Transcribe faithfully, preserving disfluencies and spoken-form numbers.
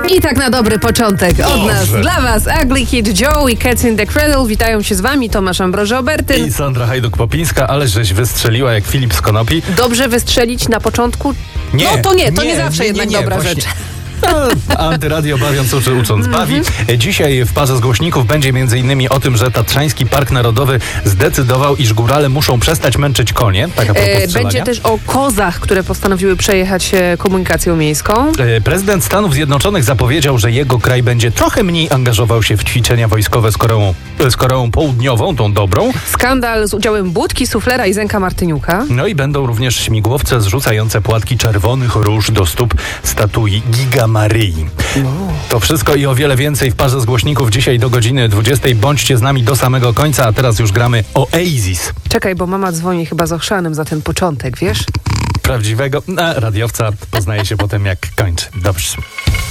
I tak na dobry początek od Boże. nas, dla was Ugly Kid Joe i Cats in the Cradle. Witają się z wami Tomasz Ambroży-Obertyn. I Sandra Hajduk-Popińska, ale żeś wystrzeliła jak Filip z Konopi. Dobrze wystrzelić na początku? Nie, no to nie, to nie, nie zawsze nie, jednak nie, nie, dobra właśnie. rzecz. Antyradio bawiąc uczy, ucząc bawi. Dzisiaj w parze z głośników będzie m.in. o tym, że Tatrzański Park Narodowy zdecydował, iż górale muszą przestać męczyć konie. Taka E, będzie też o kozach, które postanowiły przejechać e, komunikacją miejską. E, Prezydent Stanów Zjednoczonych zapowiedział, że jego kraj będzie trochę mniej angażował się w ćwiczenia wojskowe z Koreą, z Koreą Południową, tą dobrą. Skandal z udziałem Budki, Suflera i Zenka Martyniuka. No i będą również śmigłowce zrzucające płatki czerwonych róż do stóp statui Giga Maryi. To wszystko i o wiele więcej w parze z głośników dzisiaj do godziny dwudziestej. Bądźcie z nami do samego końca, a teraz już gramy Oasis. Czekaj, bo mama dzwoni chyba z Ochrzanym za ten początek, wiesz? Prawdziwego a, radiowca poznaje się potem jak kończy. Dobrze.